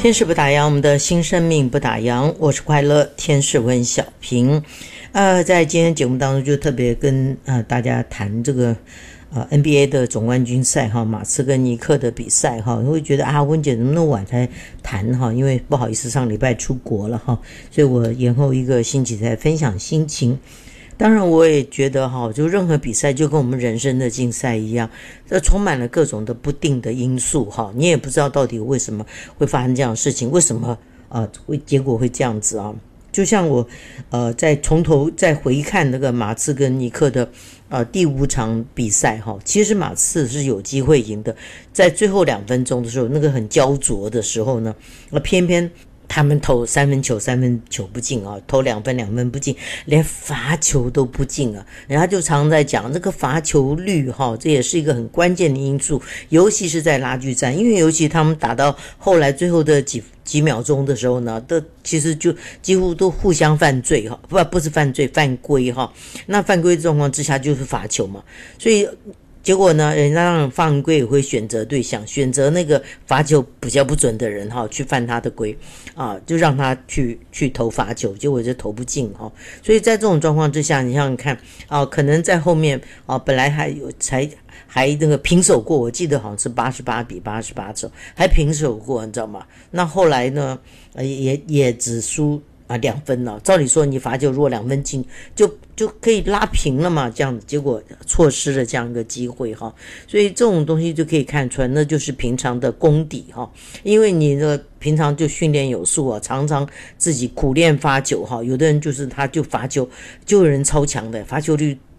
天使不打烊，我们的新生命不打烊。我是快乐天使温小平。在今天节目当中就特别跟大家谈这个NBA 的总冠军赛哈，马刺跟尼克的比赛哈。我会觉得温姐怎么那么晚才谈哈，因为不好意思上礼拜出国了哈，所以我延后一个星期才分享心情。当然我也觉得就任何比赛就跟我们人生的竞赛一样，这充满了各种的不定的因素你也不知道到底为什么会发生这样的事情，为什么结果会这样子啊。就像我在从头再回看那个马刺跟尼克的第5场比赛其实马刺是有机会赢的，在最后2分钟的时候，那个很焦灼的时候呢，偏偏他们投3分球不进投2分不进，连罚球都不进人家就常在讲这个罚球率这也是一个很关键的因素，尤其是在拉锯战，因为尤其他们打到后来最后的几秒钟的时候呢，其实就几乎都互相犯罪不是犯罪，犯规那犯规状况之下就是罚球嘛，所以结果呢，人家让犯规也会选择对象，选择那个罚球比较不准的人去犯他的规就让他去投罚球，结果就投不进所以在这种状况之下，你想想看可能在后面本来还那个平手过，我记得好像是88比88球，还平手过，你知道吗？那后来呢，也只输2分了。照理说你罚球如果2分进就可以拉平了嘛，这样子结果错失了这样一个机会所以这种东西就可以看出来，那就是平常的功底因为你的平常就训练有素常常自己苦练发球有的人就是他就罚球就有人超强的，罚球率